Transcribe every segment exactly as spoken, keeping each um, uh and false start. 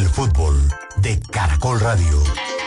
fútbol de Caracol Radio.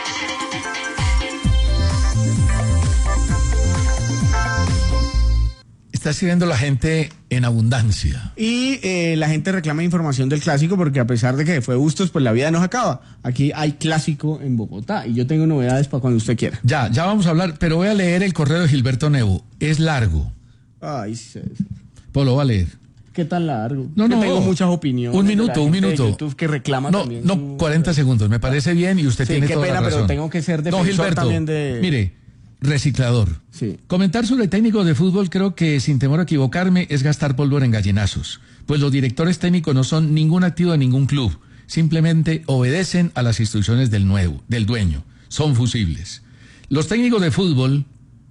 Está escribiendo la gente en abundancia. Y eh, la gente reclama información del clásico porque a pesar de que fue Bustos, pues la vida no se acaba. Aquí hay clásico en Bogotá y yo tengo novedades para cuando usted quiera. Ya, ya vamos a hablar, pero voy a leer el correo de Gilberto Nevo. Es largo. Ay, sí. Pues lo voy a leer. ¿Qué tan largo? No, que no. Tengo muchas opiniones. Un minuto, un minuto. YouTube que reclama no, también. no, su... cuarenta segundos. Me parece bien y usted sí, tiene qué toda pena, la razón. pero tengo que ser defensor no, Gilberto, también de... Mire, reciclador. Sí. Comentar sobre técnicos de fútbol creo que, sin temor a equivocarme, es gastar pólvora en gallinazos. Pues los directores técnicos no son ningún activo de ningún club. Simplemente obedecen a las instrucciones del nuevo, del dueño. Son fusibles. Los técnicos de fútbol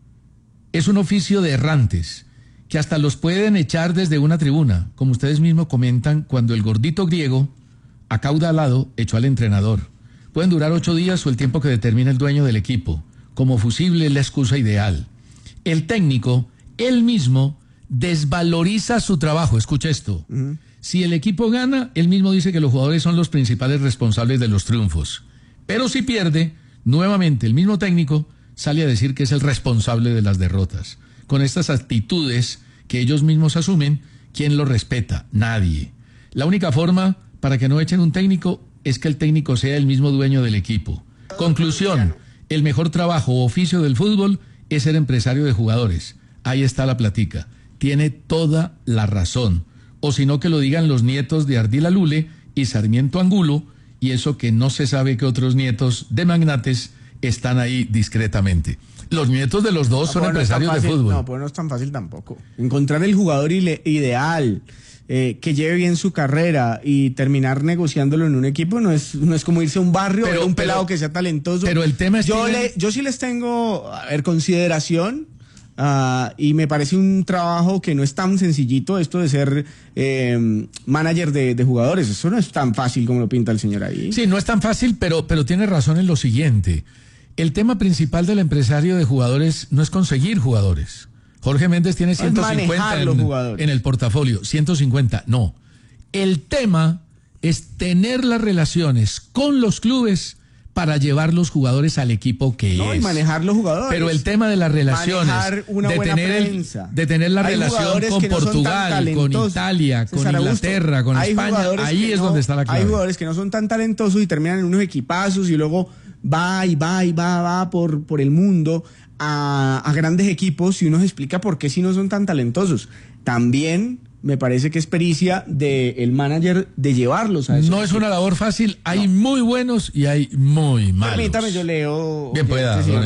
es un oficio de errantes, que hasta los pueden echar desde una tribuna, como ustedes mismos comentan, cuando el gordito griego, acaudalado, echó al entrenador. Pueden durar ocho días o el tiempo que determine el dueño del equipo. Como fusible es la excusa ideal. El técnico, él mismo, desvaloriza su trabajo. Escucha esto. Uh-huh. Si el equipo gana, él mismo dice que los jugadores son los principales responsables de los triunfos. Pero si pierde, nuevamente el mismo técnico sale a decir que es el responsable de las derrotas. Con estas actitudes que ellos mismos asumen, ¿quién lo respeta? Nadie. La única forma para que no echen un técnico es que el técnico sea el mismo dueño del equipo. Conclusión, el mejor trabajo o oficio del fútbol es ser empresario de jugadores. Ahí está la platica. Tiene toda la razón. O si no, que lo digan los nietos de Ardila Lule y Sarmiento Angulo, y eso que no se sabe que otros nietos de magnates están ahí discretamente. Los nietos de los dos no, son empresarios no fácil, de fútbol. No, pues no es tan fácil tampoco. Encontrar el jugador ile- ideal, eh, que lleve bien su carrera y terminar negociándolo en un equipo no es no es como irse a un barrio pero, o un pelado pero, que sea talentoso. Pero el tema es yo que... Le, yo sí les tengo, a ver, consideración, uh, y me parece un trabajo que no es tan sencillito esto de ser eh, manager de, de jugadores. Eso no es tan fácil como lo pinta el señor ahí. Sí, no es tan fácil, pero, pero tiene razón en lo siguiente. El tema principal del empresario de jugadores no es conseguir jugadores. Jorge Méndez tiene ciento cincuenta en, en el portafolio, ciento cincuenta, no. El tema es tener las relaciones con los clubes para llevar los jugadores al equipo que no, es. Y manejar los jugadores. Pero el tema de las relaciones, una de, buena tener el, de tener la hay relación con no Portugal, con Italia, con César Inglaterra, Augusto, con España, ahí es no, donde está la clave. Hay jugadores que no son tan talentosos y terminan en unos equipazos y luego va y va y va, va por, por el mundo a, a grandes equipos y uno se explica por qué si no son tan talentosos. También me parece que es pericia del manager de llevarlos a eso. No es una labor fácil, hay no. muy buenos y hay muy malos. Permítame, yo leo. Bien pueda, J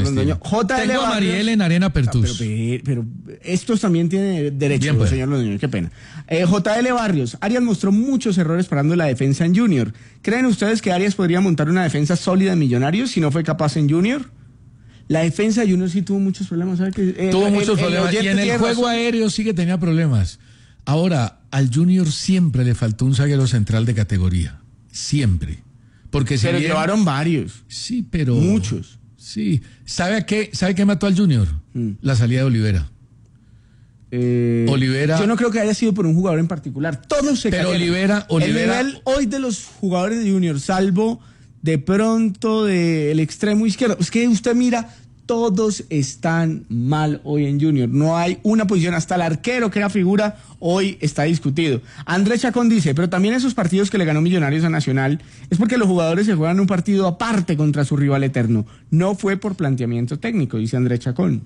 L Tengo a Mariel en Arena Pertus. Ah, pero, pero, pero estos también tienen derecho, Bien señor Londoño, qué pena. Eh, J L Barrios, Arias mostró muchos errores parando la defensa en Junior. ¿Creen ustedes que Arias podría montar una defensa sólida en Millonarios si no fue capaz en Junior? La defensa de Junior sí tuvo muchos problemas, ¿sabe? Que, eh, tuvo el, muchos el, problemas el y en el juego razón. aéreo sí que tenía problemas. Ahora, al Junior siempre le faltó un zaguero central de categoría. Siempre. Porque si pero bien, llevaron varios. Sí, pero... Muchos. Sí. ¿Sabe a qué, ¿sabe qué mató al Junior? Mm. La salida de Olivera. Eh, Olivera... Yo no creo que haya sido por un jugador en particular. Todos se Pero cayeron. Olivera... Olivera... El nivel hoy de los jugadores de Junior, salvo de pronto del extremo izquierdo. Es que usted mira... Todos están mal hoy en Junior. No hay una posición, hasta el arquero que era figura, hoy está discutido. Andrés Chacón dice, pero también esos partidos que le ganó Millonarios a Nacional es porque los jugadores se juegan un partido aparte contra su rival eterno. No fue por planteamiento técnico, dice Andrés Chacón.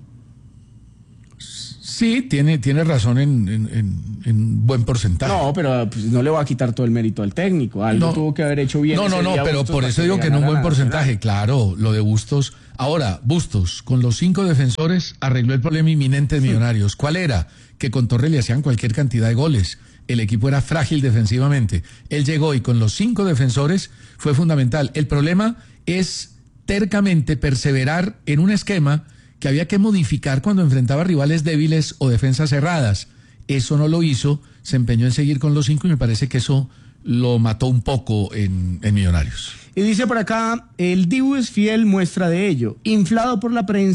Sí, tiene, tiene razón en, en, en, en buen porcentaje. No, pero pues, no le voy a quitar todo el mérito al técnico. Algo no, tuvo que haber hecho bien. No, no, no, pero por eso digo que en un buen porcentaje. Claro, lo de Bustos. Ahora, Bustos, con los cinco defensores, arregló el problema inminente de Millonarios. ¿Cuál era? Que con Torres le hacían cualquier cantidad de goles. El equipo era frágil defensivamente. Él llegó y con los cinco defensores fue fundamental. El problema es tercamente perseverar en un esquema que había que modificar cuando enfrentaba rivales débiles o defensas cerradas. Eso no lo hizo, se empeñó en seguir con los cinco y me parece que eso lo mató un poco en, en Millonarios. Y dice por acá, el Dibu es fiel muestra de ello, inflado por la prensa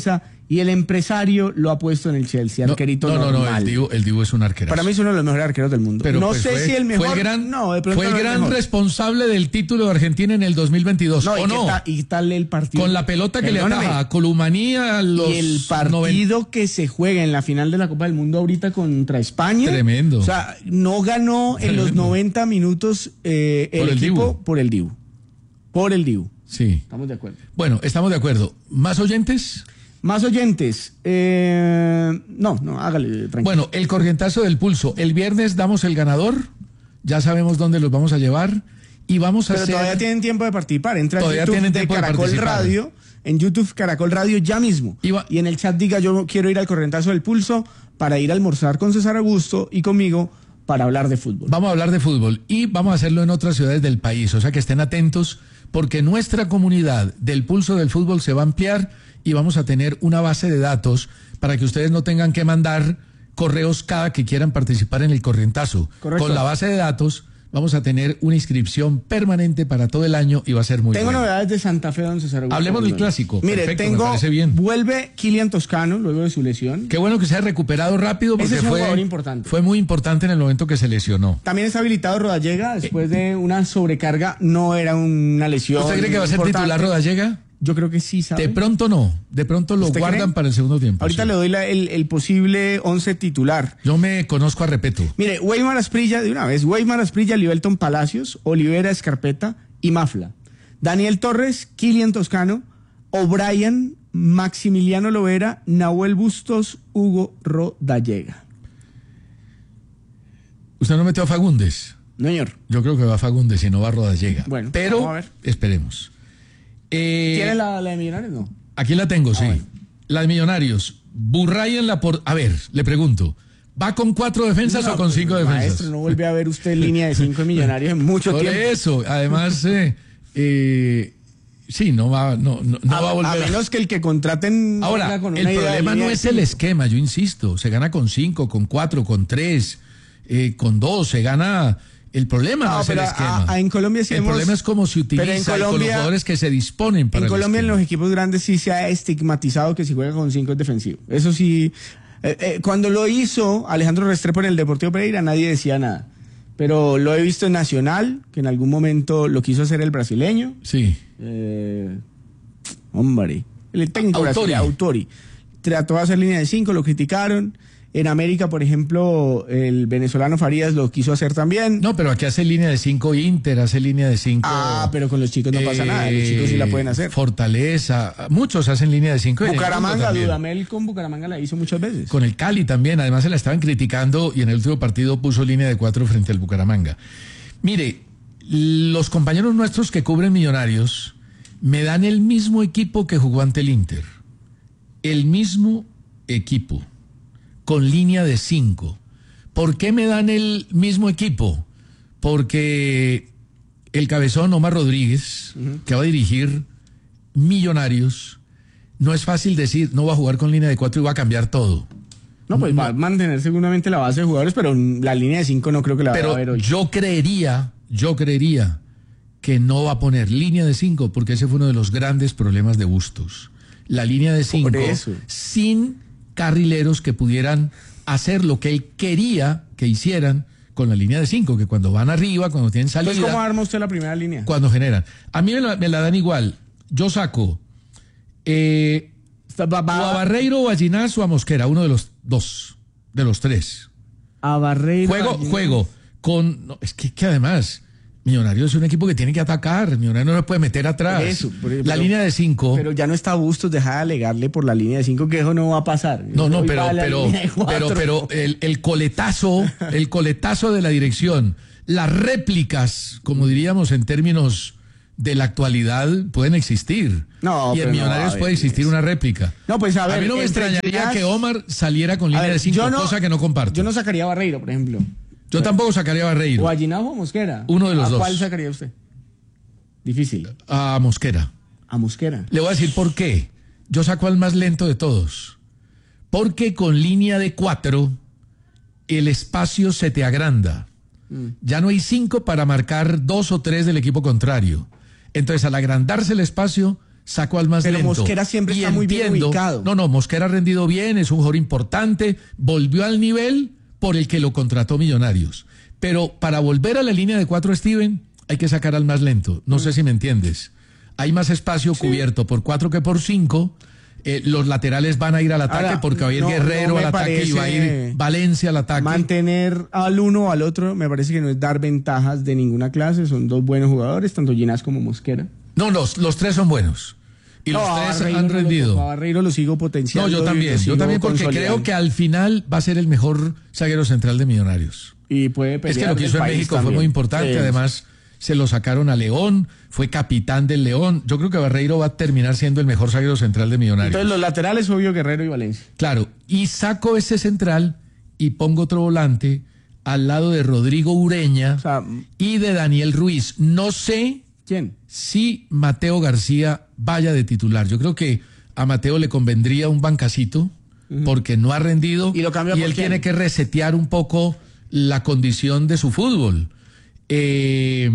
y el empresario lo ha puesto en el Chelsea, arquerito no, no, normal. no, el Dibu, el Dibu es un arquerazo. Para mí es uno de los mejores arqueros del mundo. Pero no pues sé fue, si el mejor. Fue el gran, no, de pronto fue el no gran el mejor. responsable del título de Argentina en el dos mil veintidós, No, ¿o y, no? qué ta- y tal el partido. Con la pelota que Perdóname, le ataja a Columanía a los y el partido noventa. que se juega en la final de la Copa del Mundo ahorita contra España. Tremendo. O sea, no ganó en los Tremendo. noventa minutos eh, el, Por el equipo Dibu. por el Dibu. Por el Dibu. Sí. Estamos de acuerdo. Bueno, estamos de acuerdo. ¿Más oyentes? Más oyentes. Eh, no, no, hágale, tranquilo. Bueno, el corrientazo del pulso. El viernes damos el ganador. Ya sabemos dónde los vamos a llevar. Y vamos a Pero hacer... todavía tienen tiempo de participar. Entra Todavía en YouTube tienen de tiempo de Caracol participar. Radio. En YouTube Caracol Radio ya mismo. Iba- Y en el chat diga yo quiero ir al corrientazo del pulso para ir a almorzar con César Augusto y conmigo para hablar de fútbol. Vamos a hablar de fútbol y vamos a hacerlo en otras ciudades del país. O sea que estén atentos porque nuestra comunidad del pulso del fútbol se va a ampliar y vamos a tener una base de datos para que ustedes no tengan que mandar correos cada que quieran participar en el corrientazo. Correcto. Con la base de datos vamos a tener una inscripción permanente para todo el año y va a ser muy Tengo bueno. novedades de Santa Fe, don César Augusto. Hablemos del clásico. Mire, Perfecto, me tengo, parece bien. vuelve Kylian Toscano luego de su lesión. Qué bueno que se haya recuperado rápido porque Ese es un fue, jugador importante. fue muy importante en el momento que se lesionó. También está habilitado Rodallega después de una sobrecarga, no era una lesión. ¿Usted cree que va a ser importante. titular Rodallega? Yo creo que sí, ¿sabe? De pronto no, de pronto lo ¿Usted guardan cree? para el segundo tiempo. Ahorita sí. le doy la- el, el posible once titular. Yo me conozco a Repeto. Mire, Weimar Asprilla, de una vez, Weimar Asprilla, Libelton Palacios, Olivera Escarpeta y Mafla. Daniel Torres, Kylian Toscano, O'Brien, Maximiliano Lovera, Nahuel Bustos, Hugo Rodallega. Usted no metió a Fagundes. No, señor. Yo creo que va a Fagundes y no va a Rodallega. Bueno, pero vamos a ver. esperemos. Eh, ¿Tiene la, la de Millonarios? No. Aquí la tengo, sí. bueno. La de Millonarios. Burray en la por... A ver, le pregunto. ¿Va con cuatro defensas No, o con cinco pues, defensas? Maestro, no vuelve a ver usted línea de cinco de Millonarios en mucho Por tiempo. eso, además, eh, eh, sí, no va, no, no, no a, va a volver. a menos que el que contraten Ahora, venga con el una idea de problema línea no de es el cinco. esquema, yo insisto. Se gana con cinco, con cuatro, con tres, eh, con dos. Se gana. El problema no, No, es el pero a- esquema. a- en Colombia sí el hemos- problema es cómo se pero en utiliza y con los Colombia- jugadores que se disponen para En el Colombia, en esquema. los equipos grandes sí se ha estigmatizado que si juega con cinco es defensivo. Eso sí. eh, eh, cuando lo hizo Alejandro Restrepo en el Deportivo Pereira, nadie decía nada. Pero lo he visto en Nacional, que en algún momento lo quiso hacer el brasileño. Sí. Eh, hombre. El técnico Autori. brasileño, Autori. Trató de hacer línea de cinco, lo criticaron. En América, por ejemplo, el venezolano Farías lo quiso hacer también. No, pero aquí hace línea de cinco Inter, hace línea de cinco. Ah, pero con los chicos no pasa nada. Los chicos sí la pueden hacer. Fortaleza. Muchos hacen línea de cinco. y en el Bucaramanga, fútbol también. Dudamel con Bucaramanga la hizo muchas veces. Con el Cali también, además se la estaban criticando y en el último partido puso línea de cuatro frente al Bucaramanga. Mire, los compañeros nuestros que cubren Millonarios me dan el mismo equipo que jugó ante el Inter. El mismo equipo, con línea de cinco. ¿Por qué me dan el mismo equipo? Porque el cabezón Omar Rodríguez, uh-huh. que va a dirigir Millonarios, no es fácil decir, no va a jugar con línea de cuatro y va a cambiar todo. No, pues no. va a mantener seguramente la base de jugadores, pero la línea de cinco no creo que la pero va a ver hoy. Yo creería, yo creería que no va a poner línea de cinco, porque ese fue uno de los grandes problemas de Bustos. La línea de cinco sin carrileros que pudieran hacer lo que él quería que hicieran con la línea de cinco, que cuando van arriba, cuando tienen salida... Entonces, ¿cómo arma usted la primera línea? Cuando generan. A mí me la, me la dan igual. Yo saco eh, o a Barreiro o a Ginás o a Mosquera, uno de los dos, de los tres. A Barreiro. Juego, a juego con... No, es que, que además... Millonarios es un equipo que tiene que atacar. Millonarios no le puede meter atrás. Por eso, por, la pero, línea de cinco. Pero ya no está Bustos, deja de alegarle por la línea de cinco, que eso no va a pasar. No, no, Hoy pero, pero, pero, pero el, el coletazo, el coletazo de la dirección, las réplicas, como diríamos en términos de la actualidad, pueden existir. No, y en Millonarios no, puede existir una réplica. No, pues a ver. A mí no me extrañaría Ginás, que Omar saliera con línea ver, de cinco, no, cosa que no comparto. Yo no sacaría a Barreiro, por ejemplo. Yo tampoco sacaría a Barreiro. ¿O a Ginás o a Mosquera? Uno de los ¿A dos. ¿Cuál sacaría usted? Difícil. A Mosquera. A Mosquera. Le voy a decir por qué. Yo saco al más lento de todos. Porque con línea de cuatro, el espacio se te agranda. Mm. Ya no hay cinco para marcar dos o tres del equipo contrario. Entonces, al agrandarse el espacio, saco al más Pero lento. Mosquera siempre y está muy bien ubicado. No, no, Mosquera ha rendido bien, es un jugador importante, volvió al nivel por el que lo contrató Millonarios. Pero para volver a la línea de cuatro, Steven, hay que sacar al más lento. No mm. sé si me entiendes. Hay más espacio sí. cubierto por cuatro que por cinco. Eh, los laterales van a ir al ataque Ahora, porque va a ir no, Guerrero no al ataque y va a ir Valencia al ataque. Mantener al uno o al otro me parece que no es dar ventajas de ninguna clase. Son dos buenos jugadores, tanto Ginás como Mosquera. No, los, los tres son buenos. Y no, los tres Barreiro han rendido. No, a Barreiro lo sigo potenciando. No, yo también. Yo también porque creo que al final va a ser el mejor zaguero central de Millonarios. Y puede pelear. Es que lo que hizo en México también. Fue muy importante. Sí. Además, se lo sacaron a León. Fue capitán del León. Yo creo que Barreiro va a terminar siendo el mejor zaguero central de Millonarios. Entonces los laterales, obvio, Guerrero y Valencia. Claro. Y saco ese central y pongo otro volante al lado de Rodrigo Ureña o sea, y de Daniel Ruiz. No sé... ¿Quién? Si Mateo García vaya de titular. Yo creo que a Mateo le convendría un bancacito uh-huh. porque no ha rendido y, lo cambia y por él quién? Tiene que resetear un poco la condición de su fútbol. Eh,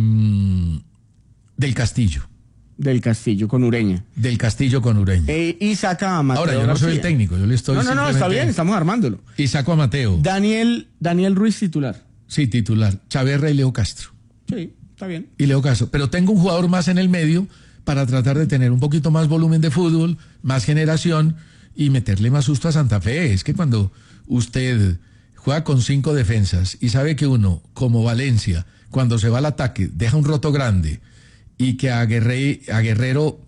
del Castillo. Del Castillo con Ureña. Del Castillo con Ureña. Eh, y saca a Mateo Ahora, yo no García. soy el técnico, yo le estoy No, no, no, está bien, estamos armándolo. Y saco a Mateo. Daniel, Daniel Ruiz titular. Sí, titular. Chaverra y Leo Castro. Sí. Está bien. Y Leo Castro. Pero tengo un jugador más en el medio para tratar de tener un poquito más volumen de fútbol, más generación y meterle más susto a Santa Fe. Es que cuando usted juega con cinco defensas y sabe que uno, como Valencia, cuando se va al ataque, deja un roto grande y que a, Guerre, a Guerrero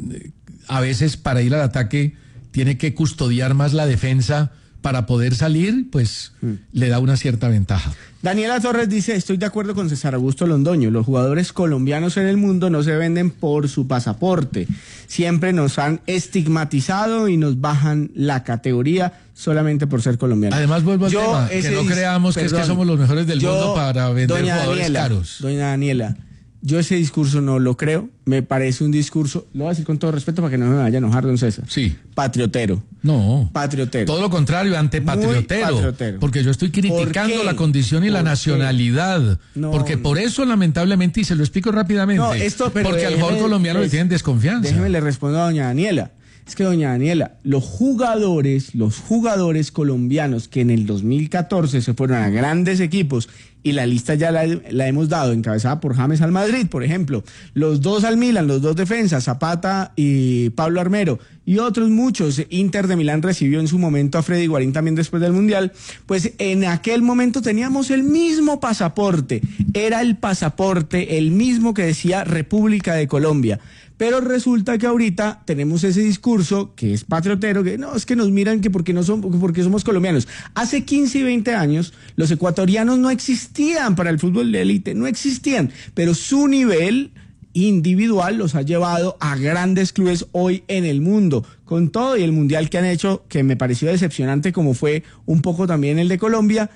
a veces para ir al ataque tiene que custodiar más la defensa para poder salir, pues mm. le da una cierta ventaja. Daniela Torres dice, estoy de acuerdo con César Augusto Londoño, los jugadores colombianos en el mundo no se venden por su pasaporte, siempre nos han estigmatizado y nos bajan la categoría solamente por ser colombianos. Además vuelvo al yo, tema, que no creamos perdón, que es que somos los mejores del yo, mundo para vender doña jugadores Daniela, caros. Doña Daniela, yo ese discurso no lo creo, me parece un discurso, lo voy a decir con todo respeto para que no me vaya a enojar, don César. Sí. Patriotero. No. Patriotero. Todo lo contrario, antepatriotero. patriotero. Porque yo estoy criticando la condición y la nacionalidad. No, porque por eso, lamentablemente, y se lo explico rápidamente, no, esto, pero porque al jugador colombiano le tienen desconfianza. Déjeme le respondo a doña Daniela. Es que doña Daniela, los jugadores, los jugadores colombianos que en el dos mil catorce se fueron a grandes equipos y la lista ya la, la hemos dado, encabezada por James al Madrid, por ejemplo, los dos al Milan, los dos defensas, Zapata y Pablo Armero, y otros muchos. Inter de Milán recibió en su momento a Freddy Guarín también después del Mundial, pues en aquel momento teníamos el mismo pasaporte, era el pasaporte, el mismo que decía República de Colombia. Pero resulta que ahorita tenemos ese discurso que es patriotero, que no, es que nos miran que porque no somos, porque somos colombianos. Hace quince y veinte años los ecuatorianos no existían para el fútbol de élite, no existían, pero su nivel individual los ha llevado a grandes clubes hoy en el mundo, con todo y el mundial que han hecho, que me pareció decepcionante, como fue un poco también el de Colombia,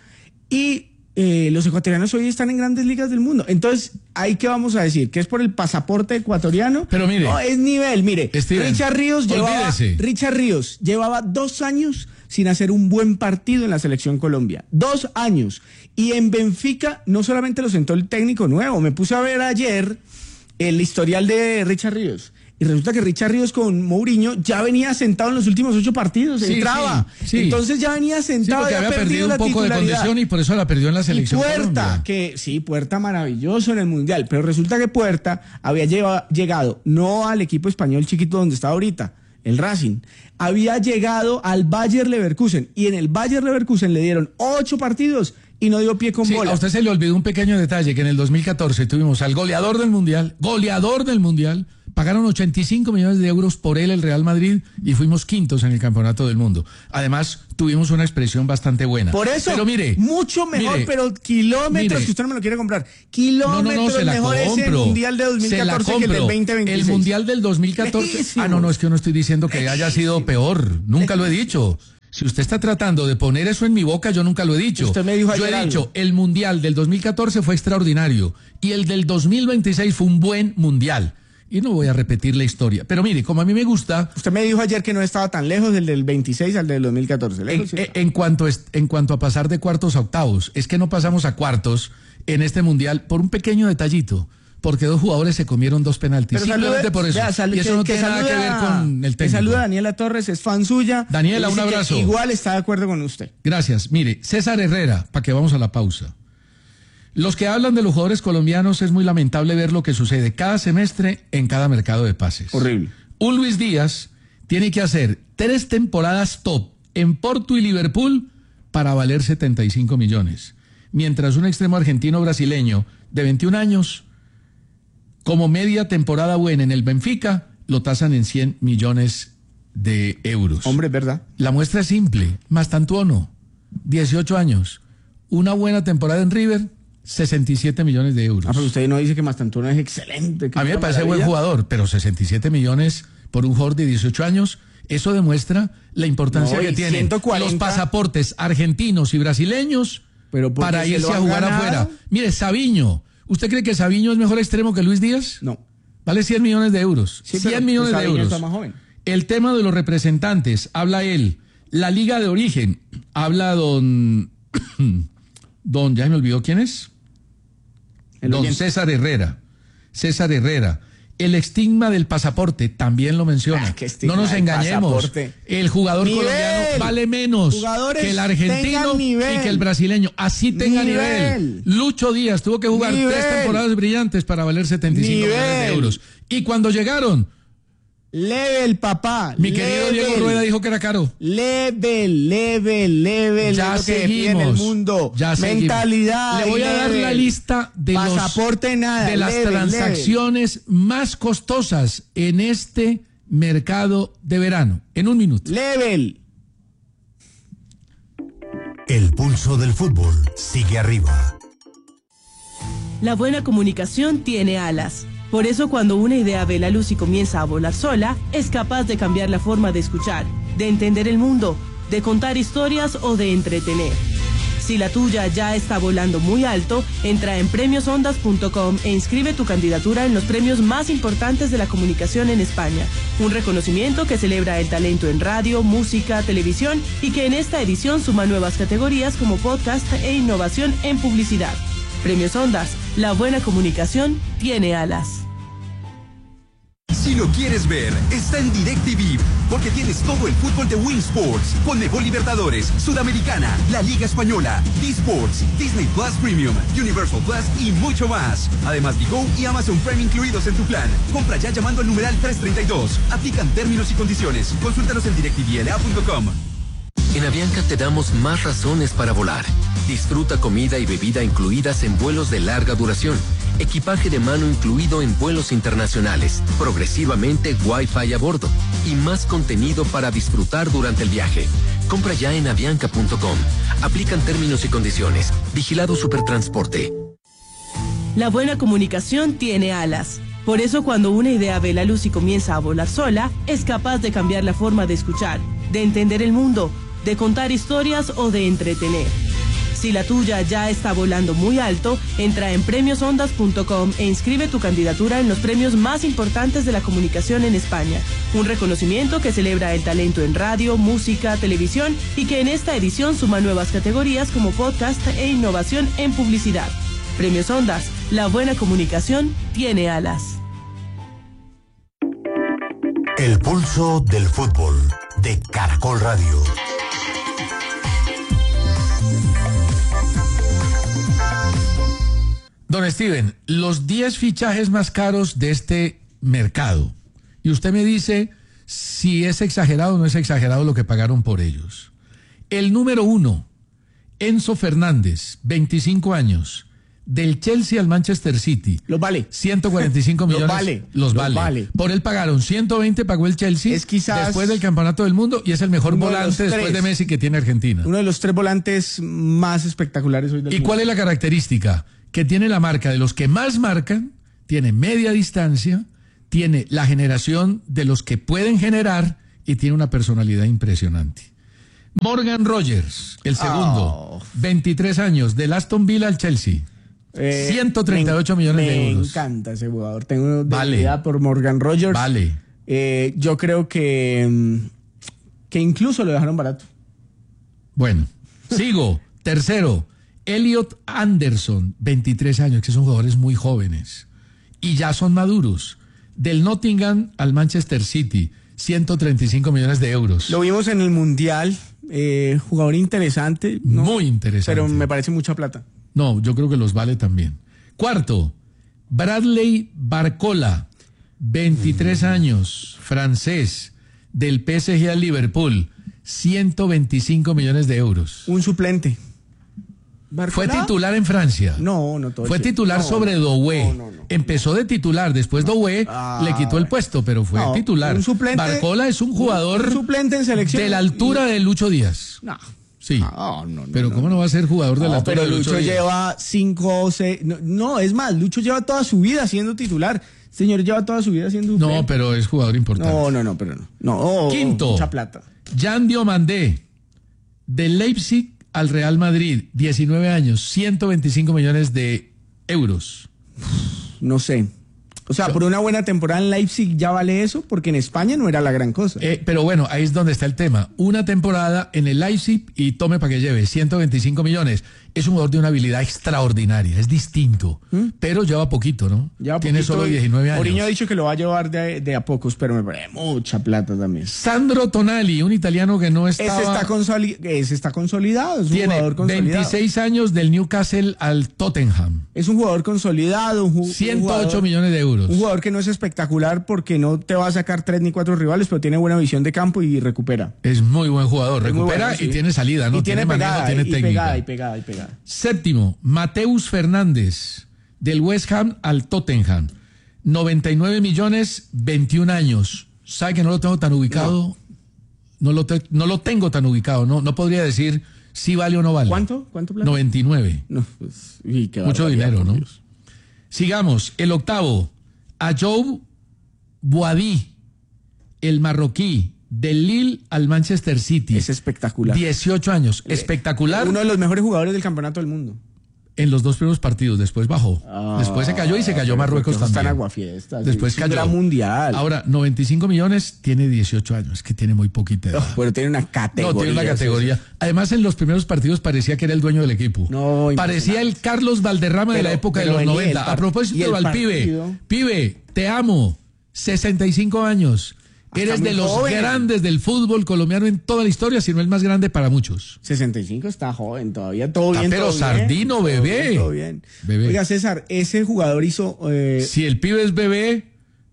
y Eh, los ecuatorianos hoy están en grandes ligas del mundo. Entonces, ¿ahí qué vamos a decir? ¿Que es por el pasaporte ecuatoriano? Pero mire, no, es nivel, mire. Steven, Richard Ríos llevaba, Richard Ríos llevaba dos años sin hacer un buen partido en la selección Colombia. Dos años. Y en Benfica no solamente lo sentó el técnico nuevo, me puse a ver ayer el historial de Richard Ríos. Y resulta que Richard Ríos con Mourinho ya venía sentado en los últimos ocho partidos, sí, entraba. Sí, sí. Entonces ya venía sentado, sí, porque había, había perdido un poco de condición y por eso la perdió en la selección. Y Puerta, Colombia. que sí, Puerta maravilloso en el Mundial, pero resulta que Puerta había lleva, llegado no al equipo español chiquito donde está ahorita, el Racing, había llegado al Bayer Leverkusen y en el Bayer Leverkusen le dieron ocho partidos y no dio pie con sí, bola. A usted se le olvidó un pequeño detalle, que en el dos mil catorce tuvimos al goleador del Mundial, goleador del Mundial, pagaron ochenta y cinco millones de euros por él el Real Madrid y fuimos quintos en el Campeonato del Mundo. Además, tuvimos una expresión bastante buena. Por eso, pero mire, mucho mejor, mire, pero kilómetros, mire, que usted no me lo quiere comprar, kilómetros no, no, no, se la mejor compro, ese Mundial de dos mil catorce que el del veinte veintiséis. El Mundial del dos mil catorce, Lejísimo. ah, no, no, es que yo no estoy diciendo que haya sido peor, nunca lo he dicho. Si usted está tratando de poner eso en mi boca, yo nunca lo he dicho. Usted me dijo yo ayer he dicho, algo. El Mundial del dos mil catorce fue extraordinario y el del dos mil veintiséis fue un buen Mundial. Y no voy a repetir la historia. Pero mire, como a mí me gusta... Usted me dijo ayer que no estaba tan lejos del del veintiséis al del dos mil catorce. En, sí. en, cuanto es, en cuanto a pasar de cuartos a octavos, es que no pasamos a cuartos en este Mundial por un pequeño detallito. porque dos jugadores se comieron dos penaltis. Pero Simplemente salude, por eso. vea, sal- y eso que- no que tiene nada que ver saluda- con el que técnico. saluda a Daniela Torres, es fan suya. Daniela, Dice un que abrazo. Igual está de acuerdo con usted. Gracias. Mire, César Herrera, para que vamos a la pausa. Los que hablan de los jugadores colombianos es muy lamentable ver lo que sucede cada semestre en cada mercado de pases. Horrible. Un Luis Díaz tiene que hacer tres temporadas top en Porto y Liverpool para valer setenta y cinco millones. Mientras un extremo argentino brasileño de veintiún años, como media temporada buena en el Benfica, lo tasan en cien millones de euros. Hombre, es verdad. La muestra es simple. Mastantuono, dieciocho años. Una buena temporada en River, sesenta y siete millones de euros. Ah, pero usted no dice que Mastantuono es excelente. que A mí es me una parece buen maravilla. jugador, pero sesenta y siete millones por un jugador de dieciocho años, eso demuestra la importancia No, que y tienen ciento cuarenta los pasaportes argentinos y brasileños Pero porque para se irse lo a han jugar ganado. afuera. Mire, Sabiño, ¿usted cree que Sabiño es mejor extremo que Luis Díaz? No. Vale cien millones de euros. Sí, cien pero, millones pues, de Sabiño euros. está más joven. El tema de los representantes, habla él. La liga de origen, habla don... don, ya me olvidó quién es. El Don oyente. César Herrera. César Herrera. El estigma del pasaporte también lo menciona. Ah, qué estigma no nos del engañemos. pasaporte. El jugador Nivel. colombiano vale menos Jugadores que el argentino tengan nivel. y que el brasileño. Así tenga nivel. Nivel. Lucho Díaz tuvo que jugar Nivel. tres temporadas brillantes para valer setenta y cinco Nivel. millones de euros. Y cuando llegaron, Level, papá. mi querido level. Diego Rueda dijo que era caro. Level, level, level. Ya es lo que pide en el seguimos. mundo. Ya seguimos. Mentalidad. Le voy y a dar level. la lista de los Pasaporte nada. de las level, transacciones más costosas en este mercado de verano. En un minuto. Level. El pulso del fútbol sigue arriba. La buena comunicación tiene alas. Por eso cuando una idea ve la luz y comienza a volar sola, es capaz de cambiar la forma de escuchar, de entender el mundo, de contar historias o de entretener. Si la tuya ya está volando muy alto, entra en premios ondas punto com e inscribe tu candidatura en los premios más importantes de la comunicación en España. Un reconocimiento que celebra el talento en radio, música, televisión y que en esta edición suma nuevas categorías como podcast e innovación en publicidad. Premios Ondas, la buena comunicación tiene alas. Si lo quieres ver, está en DirecTV, porque tienes todo el fútbol de Win Sports, con Mejor Libertadores, Sudamericana, la Liga Española, D-Sports, Disney Plus Premium, Universal Plus y mucho más. Además, Bigo y Amazon Prime incluidos en tu plan. Compra ya llamando al numeral trescientos treinta y dos. Aplican términos y condiciones. Consúltanos en directivl a punto com. En Avianca te damos más razones para volar. Disfruta comida y bebida incluidas en vuelos de larga duración. Equipaje de mano incluido en vuelos internacionales. Progresivamente Wi-Fi a bordo. Y más contenido para disfrutar durante el viaje. Compra ya en avianca punto com. Aplican términos y condiciones. Vigilado Supertransporte. La buena comunicación tiene alas. Por eso cuando una idea ve la luz y comienza a volar sola, es capaz de cambiar la forma de escuchar, de entender el mundo, de contar historias o de entretener. Si la tuya ya está volando muy alto, entra en premios ondas punto com e inscribe tu candidatura en los premios más importantes de la comunicación en España. Un reconocimiento que celebra el talento en radio, música, televisión y que en esta edición suma nuevas categorías como podcast e innovación en publicidad. Premios Ondas, la buena comunicación tiene alas. El pulso del fútbol de Caracol Radio. Don Steven, los diez fichajes más caros de este mercado. Y usted me dice si es exagerado o no es exagerado lo que pagaron por ellos. El número uno, Enzo Fernández, veinticinco años, del Chelsea al Manchester City. Los vale. ciento cuarenta y cinco millones. Los vale. Los Los vale. vale. Por él pagaron ciento veinte, pagó el Chelsea. Es quizás después del campeonato del mundo y es el mejor uno de los volante después tres. de Messi que tiene Argentina. Uno de los tres volantes más espectaculares hoy del ¿Y mundo. cuál es la característica? Que tiene la marca de los que más marcan, tiene media distancia, tiene la generación de los que pueden generar y tiene una personalidad impresionante. Morgan Rogers, el segundo, Oh. veintitrés años, del Aston Villa al Chelsea. Eh, ciento treinta y ocho me, millones de Me euros. encanta ese jugador. Tengo Vale. debilidad por Morgan Rogers. Vale. Eh, yo creo que, mm, que incluso lo dejaron barato. Bueno, sigo. Tercero, Elliot Anderson, veintitrés años, que son jugadores muy jóvenes. y ya son maduros. Del Nottingham al Manchester City, ciento treinta y cinco millones de euros. Lo vimos en el Mundial, eh, jugador interesante. ¿no? Muy interesante. Pero me parece mucha plata. No, yo creo que los vale también. Cuarto, Bradley Barcola, veintitrés años, francés, del P S G al Liverpool, ciento veinticinco millones de euros. Un suplente. Fue titular en Francia. No, no todo. Fue titular no, sobre Doué. No, no, no. Empezó de titular, después Doué ah, le quitó el puesto, pero fue no, titular. Un suplente, Barcola es un jugador un suplente en selección de la altura de Lucho Díaz. No. Sí. No, no, no, pero no, ¿cómo no va a ser jugador de no, la altura pero de Lucho, Lucho Díaz? lleva cinco o seis. No, no, es más, Lucho lleva toda su vida siendo titular. Señor, lleva toda su vida siendo suplente. No, pero es jugador importante. No, no, no, pero no. no oh, Quinto. Mucha plata. Jan Diomandé, del Leipzig al Real Madrid, diecinueve años, ciento veinticinco millones de euros. No sé. O sea, por una buena temporada en Leipzig ya vale eso, porque en España no era la gran cosa. Eh, pero bueno, ahí es donde está el tema. Una temporada en el Leipzig y tome para que lleve ciento veinticinco millones. Es un jugador de una habilidad extraordinaria, es distinto, ¿Mm? pero lleva poquito, ¿no? Lleva Tiene poquito, solo diecinueve años. Mourinho ha dicho que lo va a llevar de, de a pocos, pero me parece mucha plata también. Sandro Tonali, un italiano que no estaba... Ese está, consoli ese está consolidado, es un Tiene jugador consolidado. veintiséis años del Newcastle al Tottenham. Es un jugador consolidado. Un, ciento ocho un jugador, millones de euros. Un jugador que no es espectacular porque no te va a sacar tres ni cuatro rivales, pero tiene buena visión de campo y recupera. Es muy buen jugador, Es recupera bueno, sí. y tiene salida, ¿no? Y tiene, tiene pegada, manejo, tiene y técnica. pegada, y pegada, y pegada. Séptimo, Mateus Fernández, del West Ham al Tottenham. noventa y nueve millones, veintiún años. ¿Sabe que no lo tengo tan ubicado? No, no, lo, te, no lo tengo tan ubicado, no, no podría decir si vale o no vale. ¿Cuánto? ¿Cuánto plata? noventa y nueve. No, pues, uy, qué Mucho dinero, ¿no? Dios. Sigamos, el octavo, Ayoub Boadi, el marroquí, del Lille al Manchester City. Es espectacular. dieciocho años, espectacular. Uno de los mejores jugadores del campeonato del mundo. En los dos primeros partidos, después bajó. Ah, después se cayó y se cayó Marruecos también. Está en aguafiestas. Después es cayó. un gran mundial. Ahora, noventa y cinco millones, tiene dieciocho años, es que tiene muy poquita edad. Oh, pero tiene una categoría. No, tiene una categoría. Además, en los primeros partidos parecía que era el dueño del equipo. No, parecía el Carlos Valderrama pero, de la época de los noventa. A propósito, al pibe, pibe, te amo, sesenta y cinco años. Eres de los joven. grandes del fútbol colombiano en toda la historia, si no el más grande para muchos. sesenta y cinco está joven todavía, todo está bien. Pero todo Sardino, bien, bebé. Todo bien, todo bien. Bebé. Oiga, César, ese jugador hizo... Eh... Si el pibe es bebé,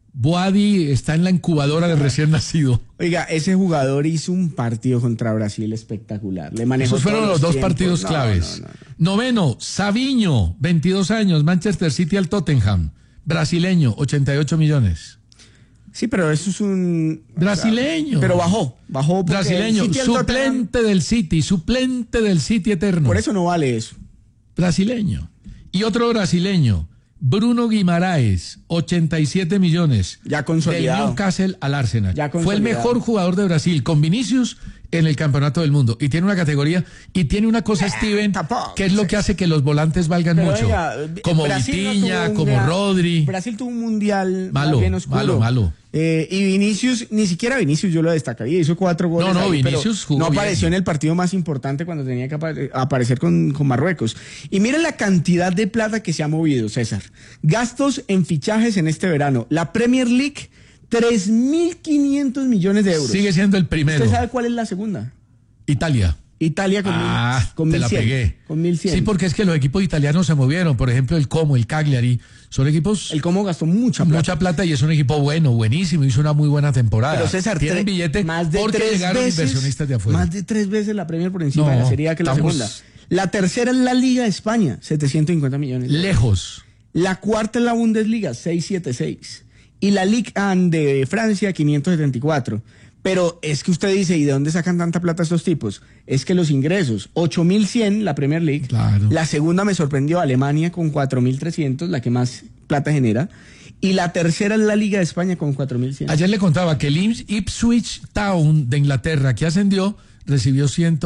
Boadi está en la incubadora del recién nacido. Oiga, ese jugador hizo un partido contra Brasil espectacular. Le manejó Esos fueron los, los dos tiempos. partidos no, claves. No, no, no. Noveno, Savinho, veintidós años, Manchester City al Tottenham. Brasileño, ochenta y ocho millones. Sí, pero eso es un... Brasileño. O sea, pero bajó, bajó. Brasileño, City suplente Tottenham... del City, suplente del City eterno. Por eso no vale eso. Brasileño. Y otro brasileño, Bruno Guimaraes, ochenta y siete millones. Ya consolidado. Del Newcastle al Arsenal. Ya Fue el mejor jugador de Brasil, con Vinicius en el campeonato del mundo. Y tiene una categoría, y tiene una cosa, eh, Steven, tampoco, que es lo que hace que los volantes valgan pero mucho. Oiga, como Brasil Vitinha, no como gran, Rodri. Brasil tuvo un mundial malo, bien oscuro. malo, malo. Eh, y Vinicius, ni siquiera Vinicius yo lo destacaría, hizo cuatro goles. No, no, ahí, Vinicius jugó no apareció bien. en el partido más importante cuando tenía que apare aparecer con, con Marruecos. Y miren la cantidad de plata que se ha movido, César. Gastos en fichajes en este verano. La Premier League, tres mil quinientos millones de euros. Sigue siendo el primero. ¿Usted sabe cuál es la segunda? Italia. Italia con, ah, mil, con te mil cien. La pegué. Con mil cien. Sí, porque es que los equipos italianos se movieron. Por ejemplo, el Como, el Cagliari, son equipos... El Como gastó mucha plata. Mucha plata y es un equipo bueno, buenísimo. Hizo una muy buena temporada. Pero César, tienen billete más de porque tres llegaron veces, inversionistas de afuera. Más de tres veces la Premier por encima no, de la Serie A que la estamos... segunda. La tercera es la Liga de España, setecientos cincuenta millones. Lejos. La cuarta es la Bundesliga, seiscientos setenta y seis. Y la Ligue uno de Francia, quinientos setenta y cuatro. Pero es que usted dice, ¿y de dónde sacan tanta plata estos tipos? Es que los ingresos, ocho mil cien la Premier League. Claro. La segunda me sorprendió, Alemania con cuatro mil trescientos, la que más plata genera. Y la tercera es la Liga de España con cuatro mil cien. Ayer le contaba que el Ipswich Town de Inglaterra, que ascendió, recibió ciento